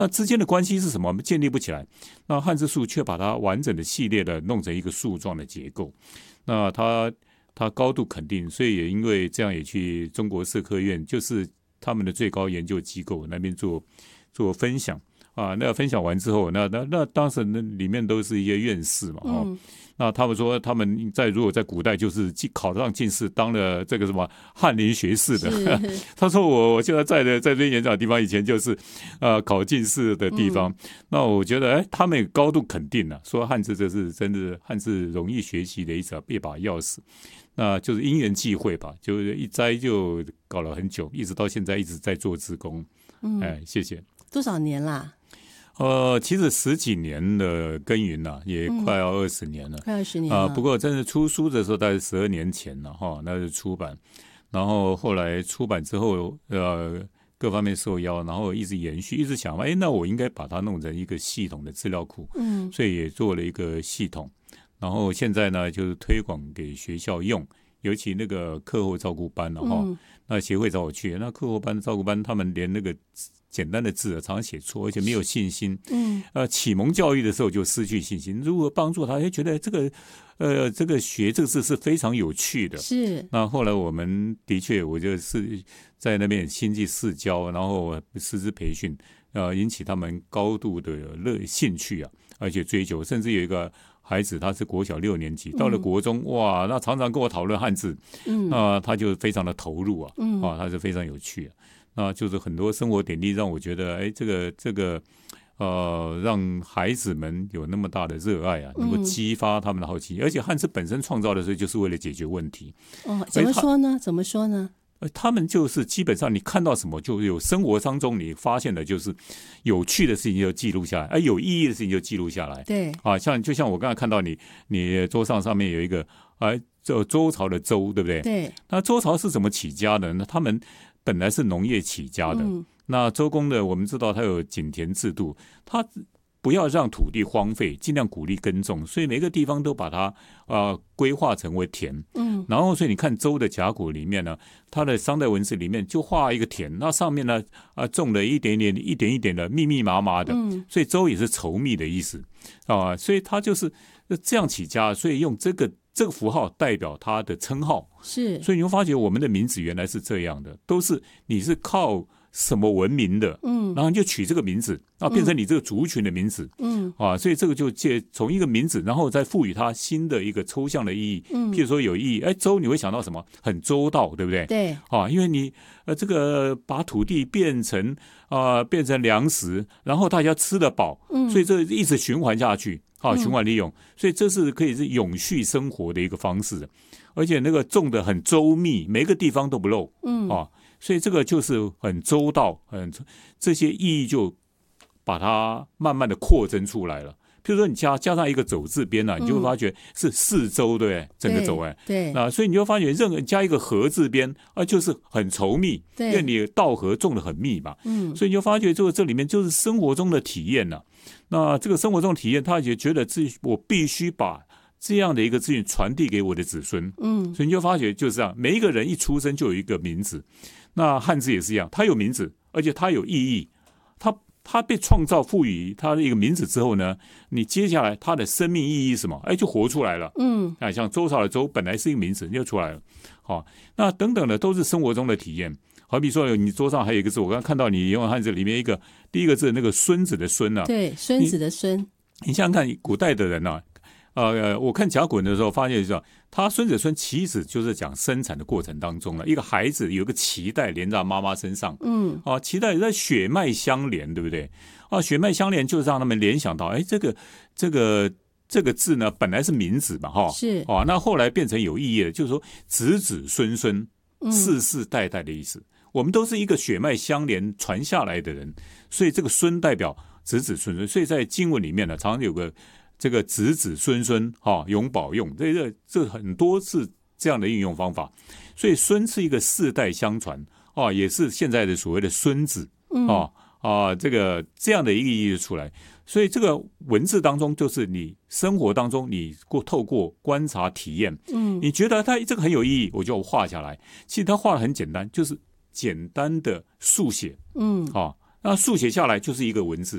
那之间的关系是什么？建立不起来。那汉字树却把它完整的系列的弄成一个树状的结构。那它高度肯定，所以也因为这样也去中国社科院，就是他们的最高研究机构那边做分享啊。那分享完之后，那当时那里面都是一些院士嘛，那他们说他们如果在古代就是考上进士，当了这个什么翰林学士的。他说我现在在这边演讲的地方，以前就是考进士的地方。那我觉得他们也高度肯定了，说汉字这是真的，汉字容易学习的一把钥匙。那就是因缘际会吧，就是一栽就搞了很久，一直到现在一直在做志工。谢谢。 多少年啦？ 其实10几年的耕耘了，也快要20年了， 快20年了。 不过真的出书的时候，大概12年前了哈，那是出版，然后后来出版之后，各方面受邀，然后一直延续，一直想，那我应该把它弄成一个系统的资料库，所以也做了一个系统，然后现在呢，就是推广给学校用，尤其那个课后照顾班了哈，那协会找我去，那课后班照顾班，他们连那个简单的字常常写错，而且没有信心。启蒙教育的时候就失去信心。如果帮助他，觉得这个学这个字是非常有趣的。 是。 那后来我们的确，我就是在那边星际试教，然后师资培训，引起他们高度的兴趣啊，而且追求。甚至有一个孩子，他是国小6年级，到了国中，哇，那常常跟我讨论汉字，他就非常的投入啊，他是非常有趣啊。那就是很多生活点滴让我觉得，这个让孩子们有那么大的热爱啊，能够激发他们的好奇心。而且汉字本身创造的时候就是为了解决问题。 怎么说呢？ 他们就是基本上你看到什么，就有生活当中你发现的就是有趣的事情就记录下来，有意义的事情就记录下来。 对啊，就像我刚才看到你桌上面有一个周朝的周，对不对？ 对。 那周朝是怎么起家的呢？他们本来是农业起家的。那周公的我们知道他有井田制度，他不要让土地荒废，尽量鼓励耕种，所以每个地方都把它规划成为田。然后所以你看周的甲骨里面呢，它的商代文字里面就画一个田，那上面呢种了一点一点的密密麻麻的，所以周也是稠密的意思啊，所以它就是这样起家，所以用这个符号代表它的称号。 是， 所以你会发觉我们的名字原来是这样的，都是你是靠什么文明的，然后你就取这个名字，变成你这个族群的名字，所以这个就从一个名字，然后再赋予它新的一个抽象的意义。譬如说有意义，周你会想到什么？很周到，对不对？ 对， 因为你这个把土地变成粮食，然后大家吃得饱，所以这一直循环下去，循环利用，所以这是可以是永续生活的一个方式。而且那个种的很周密，每个地方都不漏，所以这个就是很周到，这些意义就把它慢慢的扩增出来了。譬如说你加上一个走字边你就会发觉是四周，对不对？整个走对， 所以你就发觉加一个合字边就是很稠密，因为你稻禾种的很密嘛，所以你就发觉这里面就是生活中的体验了。那这个生活中的体验，他也觉得我必须把这样的一个资讯传递给我的子孙，所以你就发觉就是这样，每一个人一出生就有一个名字。那汉字也是一样，它有名字，而且它有意义，它被创造赋予它的一个名字之后呢，你接下来它的生命意义是什么？就活出来了。像周朝的周本来是一个名字，就出来了。那等等的都是生活中的体验。好比说你桌上还有一个字，我刚刚看到你用汉字里面第一个字那个孙子的孙啊， 对，孙子的孙。 你想想看，古代的人我看甲骨文的时候发现他孙子孙其实就是讲生产的过程当中了，一个孩子有个脐带连在妈妈身上，脐带在血脉相连，对不对？血脉相连就是让他们联想到，这个字呢本来是名字嘛， 是那后来变成有意义的，就是说子子孙孙，世世代代的意思。我们都是一个血脉相连传下来的人，所以这个孙代表子子孙孙，所以在经文里面呢，常常有个这个子子孙孙永保用，这很多是这样的运用方法。所以孙是一个世代相传也是现在的所谓的孙子这样的一个意义出来。所以这个文字当中就是你生活当中你透过观察体验，你觉得它这个很有意义，我就画下来。其实它画的很简单，就是简单的速写，那速写下来就是一个文字。